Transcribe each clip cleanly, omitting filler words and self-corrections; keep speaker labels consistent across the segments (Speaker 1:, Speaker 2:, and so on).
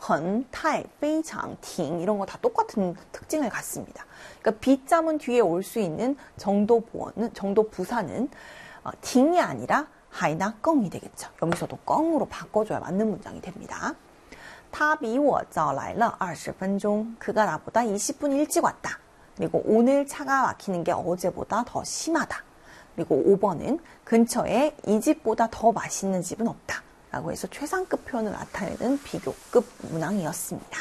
Speaker 1: 很, 太, 非常, 挺 이런 거 다 똑같은 특징을 갖습니다. 그러니까 비자문 뒤에 올 수 있는 정도 부사는 팅이 아니라 하이나 껑이 되겠죠. 여기서도 껑으로 바꿔줘야 맞는 문장이 됩니다. 他比我早来了20分钟. 그가 나보다 20분 일찍 왔다. 그리고 오늘 차가 막히는 게 어제보다 더 심하다. 그리고 5번은 근처에 이 집보다 더 맛있는 집은 없다. 라고 해서 최상급 표현을 나타내는 비교급 문항이었습니다.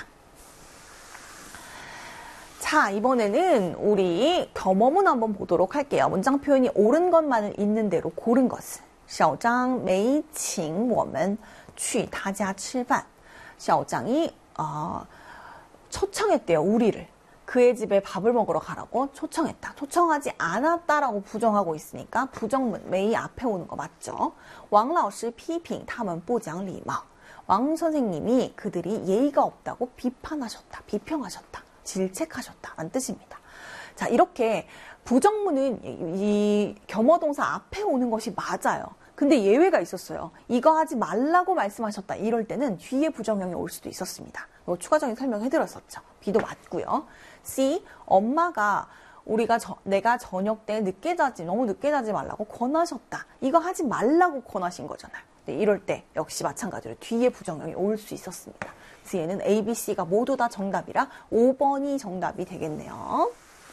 Speaker 1: 자, 이번에는 우리 겸어문 한번 보도록 할게요. 문장 표현이 옳은 것만을 있는 대로 고른 것은 小张没请我们去他家吃饭. 小장이 초청했대요. 우리를. 그의 집에 밥을 먹으러 가라고 초청했다. 초청하지 않았다라고 부정하고 있으니까 부정문 메이 앞에 오는 거 맞죠? 왕老师批评他们不讲礼貌. 왕 선생님이 그들이 예의가 없다고 비판하셨다. 비평하셨다. 질책하셨다. 라는 뜻입니다. 자, 이렇게 부정문은 이 겸어동사 앞에 오는 것이 맞아요. 근데 예외가 있었어요. 이거 하지 말라고 말씀하셨다. 이럴 때는 뒤에 부정형이 올 수도 있었습니다. 이거 추가적인 설명해드렸었죠. B도 맞고요. C, 엄마가 내가 저녁 때 너무 늦게 자지 말라고 권하셨다. 이거 하지 말라고 권하신 거잖아요. 네, 이럴 때 역시 마찬가지로 뒤에 부정형이 올 수 있었습니다. C에는 A, B, C가 모두 다 정답이라 5번이 정답이 되겠네요.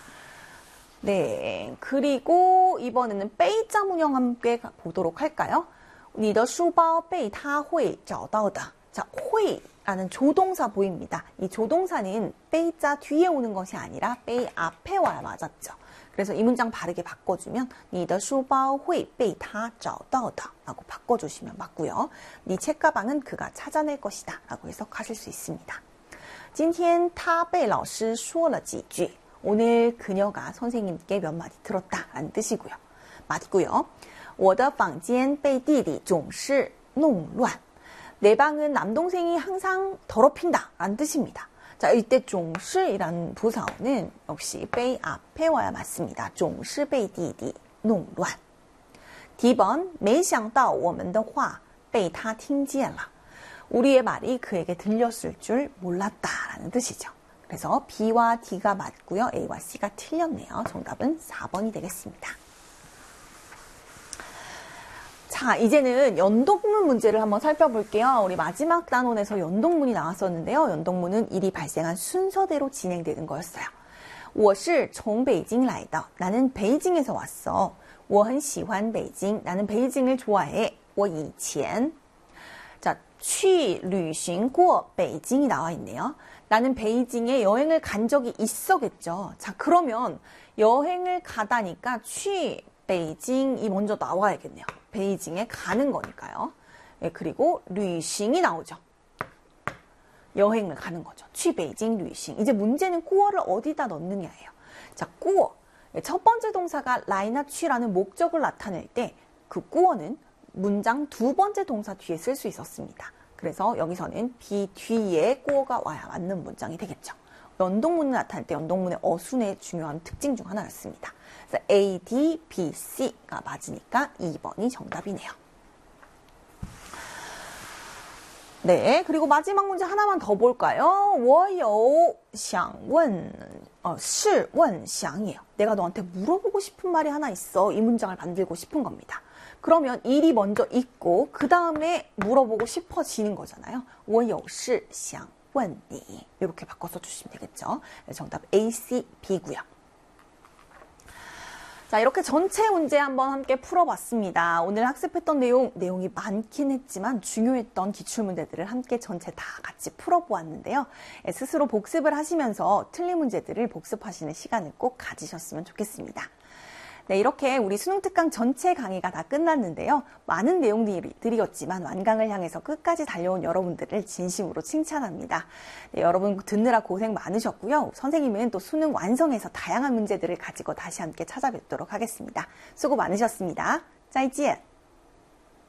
Speaker 1: 네, 그리고 이번에는 被자 문형 함께 보도록 할까요? 你的书包被他会找到的. 자, 会라는 조동사 보입니다. 이 조동사는 被자 뒤에 오는 것이 아니라 被 앞에 와야 맞았죠. 그래서 이 문장 바르게 바꿔주면 你的书包会被他找到的 라고 바꿔주시면 맞고요. 네 책가방은 그가 찾아낼 것이다 라고 해석하실 수 있습니다. 今天他被老师说了几句. 오늘 그녀가 선생님께 몇 마디 들었다 라는 뜻이고요. 맞고요. 我的房间被弟弟总是弄乱. 내 방은 남동생이 항상 더럽힌다 라는 뜻입니다. 자, 이때 总是이라는 부사어는 역시 被 앞에 와야 맞습니다. 总是被弟弟弄乱. D번 没想到我们的话被他听见了. 우리의 말이 그에게 들렸을 줄 몰랐다 라는 뜻이죠. 그래서 B와 D가 맞고요. A와 C가 틀렸네요. 정답은 4번이 되겠습니다. 자, 이제는 연동문 문제를 한번 살펴볼게요. 우리 마지막 단원에서 연동문이 나왔었는데요. 연동문은 일이 발생한 순서대로 진행되는 거였어요. 我是从北京来的. 나는 베이징에서 왔어. 我很喜欢北京. 나는 베이징을 좋아해. 我以前. 자, 去旅行过北京이 나와 있네요. 나는 베이징에 여행을 간 적이 있어겠죠. 자, 그러면 여행을 가다니까 去 베이징이 먼저 나와야겠네요. 베이징에 가는 거니까요. 예, 그리고 旅行이 나오죠. 여행을 가는 거죠. 去 베이징 旅行. 이제 문제는 꾸어를 어디다 넣느냐예요. 자, 꾸어. 첫 번째 동사가 라이나 취라는 목적을 나타낼 때 그 꾸어는 문장 두 번째 동사 뒤에 쓸 수 있었습니다. 그래서 여기서는 B 뒤에 꾸어가 와야 맞는 문장이 되겠죠. 연동문을 나타낼 때 연동문의 어순의 중요한 특징 중 하나였습니다. 그래서 A, D, B, C가 맞으니까 2번이 정답이네요. 네, 그리고 마지막 문제 하나만 더 볼까요? 我有想问, 是问想也. 내가 너한테 물어보고 싶은 말이 하나 있어. 이 문장을 만들고 싶은 겁니다. 그러면 일이 먼저 있고 그 다음에 물어보고 싶어지는 거잖아요. 我有事想问你. 이렇게 바꿔서 주시면 되겠죠. 정답 A, C, B고요. 자, 이렇게 전체 문제 한번 함께 풀어봤습니다. 오늘 학습했던 내용이 많긴 했지만 중요했던 기출문제들을 함께 전체 다 같이 풀어보았는데요. 스스로 복습을 하시면서 틀린 문제들을 복습하시는 시간을 꼭 가지셨으면 좋겠습니다. 네, 이렇게 우리 수능 특강 전체 강의가 다 끝났는데요. 많은 내용들이었지만 완강을 향해서 끝까지 달려온 여러분들을 진심으로 칭찬합니다. 네, 여러분 듣느라 고생 많으셨고요. 선생님은 또 수능 완성해서 다양한 문제들을 가지고 다시 함께 찾아뵙도록 하겠습니다. 수고 많으셨습니다. 再见.